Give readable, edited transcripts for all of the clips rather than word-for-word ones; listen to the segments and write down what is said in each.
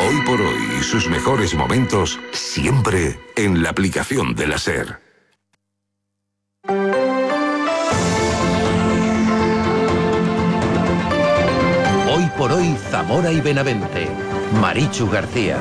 Hoy por hoy y sus mejores momentos siempre en la aplicación de la SER. Hoy por hoy, Zamora y Benavente. Marichu García.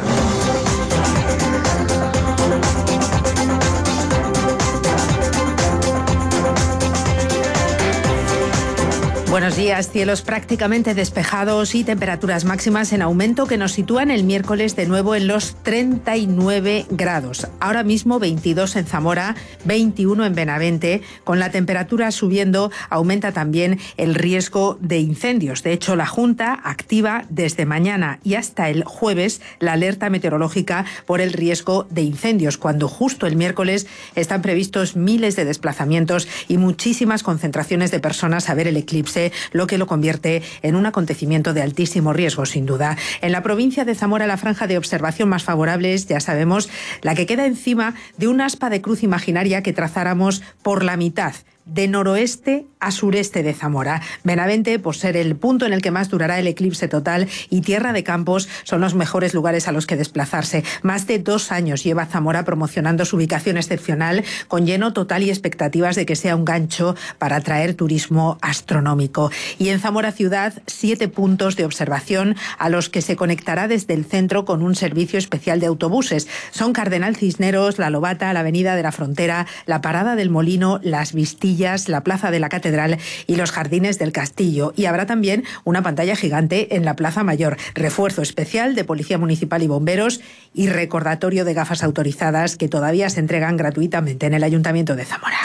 Buenos días, cielos prácticamente despejados y temperaturas máximas en aumento que nos sitúan el miércoles de nuevo en los 39 grados. Ahora mismo 22 en Zamora, 21 en Benavente. Con la temperatura subiendo aumenta también el riesgo de incendios. De hecho, la Junta activa desde mañana y hasta el jueves la alerta meteorológica por el riesgo de incendios, cuando justo el miércoles están previstos miles de desplazamientos y muchísimas concentraciones de personas a ver el eclipse, lo que lo convierte en un acontecimiento de altísimo riesgo, sin duda. En la provincia de Zamora, la franja de observación más favorable es, ya sabemos, la que queda encima de una aspa de cruz imaginaria que trazáramos por la mitad, de noroeste a sureste de Zamora. Benavente, por ser el punto en el que más durará el eclipse total, y Tierra de Campos son los mejores lugares a los que desplazarse. Más de 2 años lleva Zamora promocionando su ubicación excepcional, con lleno total y expectativas de que sea un gancho para atraer turismo astronómico. Y en Zamora ciudad, 7 puntos de observación a los que se conectará desde el centro con un servicio especial de autobuses. Son Cardenal Cisneros, La Lobata, la Avenida de la Frontera, la Parada del Molino, Las Vistillas, la Plaza de la Catedral y los Jardines del Castillo. Y habrá también una pantalla gigante en la Plaza Mayor, refuerzo especial de Policía Municipal y Bomberos y recordatorio de gafas autorizadas que todavía se entregan gratuitamente en el Ayuntamiento de Zamora.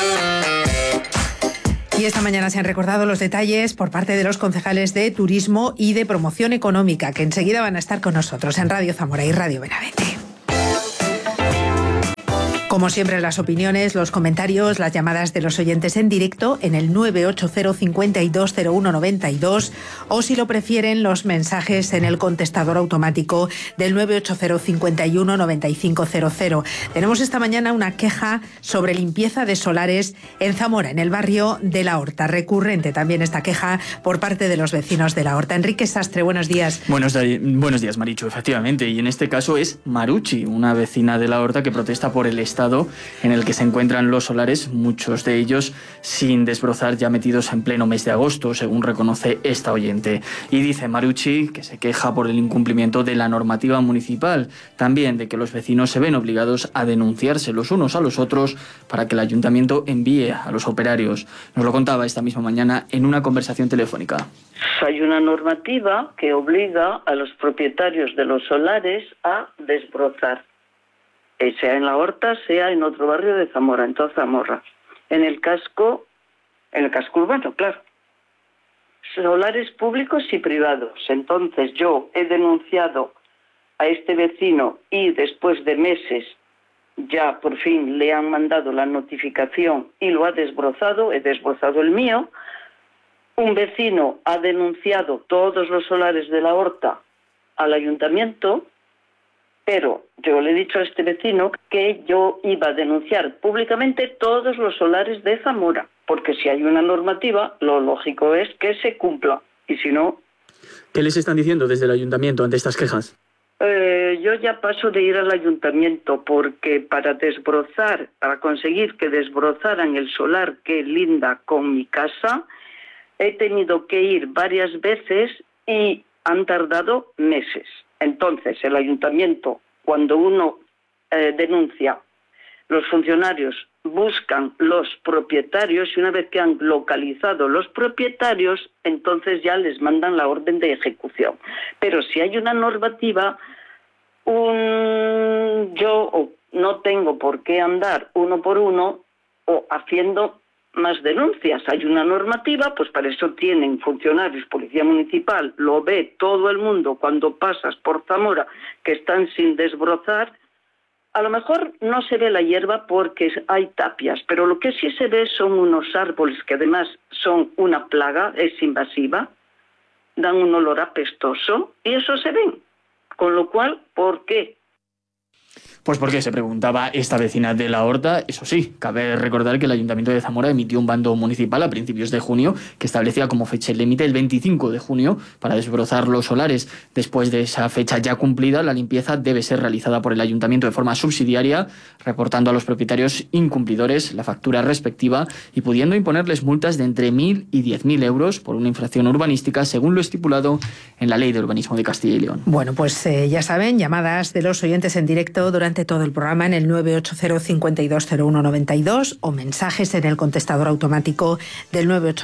Y esta mañana se han recordado los detalles por parte de los concejales de Turismo y de Promoción Económica, que enseguida van a estar con nosotros en Radio Zamora y Radio Benavente. Como siempre, las opiniones, los comentarios, las llamadas de los oyentes en directo en el 980520192 o, si lo prefieren, los mensajes en el contestador automático del 980519500. Tenemos esta mañana una queja sobre limpieza de solares en Zamora, en el barrio de La Horta. Recurrente también esta queja por parte de los vecinos de La Horta. Enrique Sastre, buenos días. Buenos días, Marichu, efectivamente. Y en este caso es Maruchi, una vecina de La Horta que protesta por el estado en el que se encuentran los solares, muchos de ellos sin desbrozar, ya metidos en pleno mes de agosto, según reconoce esta oyente. Y dice Maruchi que se queja por el incumplimiento de la normativa municipal, también de que los vecinos se ven obligados a denunciarse los unos a los otros para que el ayuntamiento envíe a los operarios. Nos lo contaba esta misma mañana en una conversación telefónica. Hay una normativa que obliga a los propietarios de los solares a desbrozar, sea en La Horta, sea en otro barrio de Zamora, en toda Zamora. En el casco urbano, claro. Solares públicos y privados. Entonces yo he denunciado a este vecino y después de meses ya por fin le han mandado la notificación y lo ha desbrozado, he desbrozado el mío. Un vecino ha denunciado todos los solares de La Horta al ayuntamiento, pero yo le he dicho a este vecino que yo iba a denunciar públicamente todos los solares de Zamora, porque si hay una normativa, lo lógico es que se cumpla, y si no... ¿Qué les están diciendo desde el ayuntamiento ante estas quejas? Yo ya paso de ir al ayuntamiento, porque para conseguir que desbrozaran el solar que linda con mi casa, he tenido que ir varias veces y han tardado meses. Entonces, el ayuntamiento, cuando uno denuncia, los funcionarios buscan los propietarios y una vez que han localizado los propietarios, entonces ya les mandan la orden de ejecución. Pero si hay una normativa, yo no tengo por qué andar uno por uno o haciendo más denuncias. Hay una normativa, pues para eso tienen funcionarios, policía municipal, lo ve todo el mundo cuando pasas por Zamora, que están sin desbrozar. A lo mejor no se ve la hierba porque hay tapias, pero lo que sí se ve son unos árboles que además son una plaga, es invasiva, dan un olor apestoso y eso se ven. Con lo cual, ¿por qué? Pues porque se preguntaba esta vecina de la Horta. Eso sí, cabe recordar que el Ayuntamiento de Zamora emitió un bando municipal a principios de junio que establecía como fecha límite el 25 de junio para desbrozar los solares. Después de esa fecha ya cumplida, la limpieza debe ser realizada por el Ayuntamiento de forma subsidiaria, reportando a los propietarios incumplidores la factura respectiva y pudiendo imponerles multas de entre 1.000 y 10.000 euros por una infracción urbanística, según lo estipulado en la Ley de Urbanismo de Castilla y León. Bueno, pues ya saben, llamadas de los oyentes en directo durante todo el programa en el 980-5201-92 o mensajes en el contestador automático del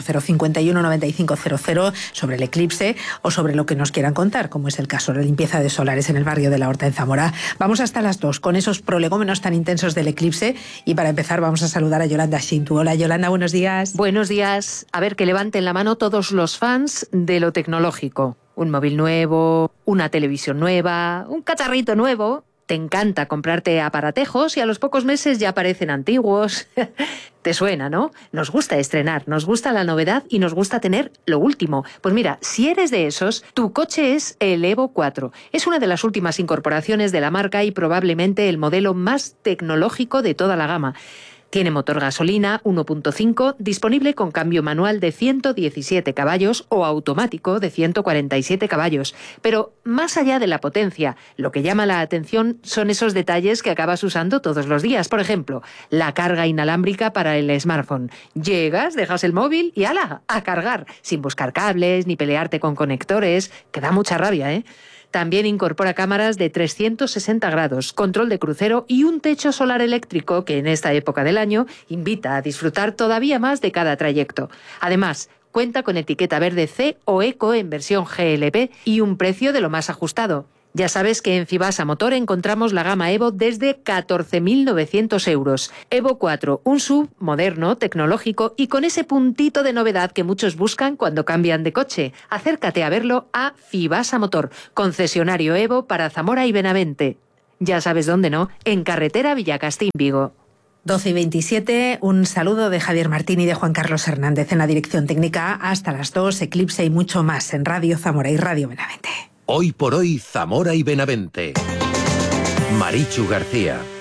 980-51-9500 sobre el eclipse o sobre lo que nos quieran contar, como es el caso de la limpieza de solares en el barrio de la Horta en Zamora. Vamos hasta las 2 con esos prolegómenos tan intensos del eclipse y para empezar vamos a saludar a Yolanda Shintu. Hola Yolanda, buenos días. Buenos días. A ver, que levanten la mano todos los fans de lo tecnológico. Un móvil nuevo, una televisión nueva, un cacharrito nuevo. Te encanta comprarte aparatejos y a los pocos meses ya parecen antiguos. Te suena, ¿no? Nos gusta estrenar, nos gusta la novedad y nos gusta tener lo último. Pues mira, si eres de esos, tu coche es el Evo 4. Es una de las últimas incorporaciones de la marca y probablemente el modelo más tecnológico de toda la gama. Tiene motor gasolina 1.5 disponible con cambio manual de 117 caballos o automático de 147 caballos. Pero más allá de la potencia, lo que llama la atención son esos detalles que acabas usando todos los días. Por ejemplo, la carga inalámbrica para el smartphone. Llegas, dejas el móvil y ¡hala! A cargar, sin buscar cables ni pelearte con conectores, que da mucha rabia, ¿eh? También incorpora cámaras de 360 grados, control de crucero y un techo solar eléctrico que en esta época del año invita a disfrutar todavía más de cada trayecto. Además, cuenta con etiqueta verde C o Eco en versión GLP y un precio de lo más ajustado. Ya sabes que en Fibasa Motor encontramos la gama Evo desde 14.900 euros. Evo 4, un SUV moderno, tecnológico y con ese puntito de novedad que muchos buscan cuando cambian de coche. Acércate a verlo a Fibasa Motor, concesionario Evo para Zamora y Benavente. Ya sabes dónde, ¿no? En carretera Villacastín, Vigo. 12:27, un saludo de Javier Martín y de Juan Carlos Hernández en la dirección técnica. Hasta las 2, Eclipse y mucho más en Radio Zamora y Radio Benavente. Hoy por hoy, Zamora y Benavente. Marichu García.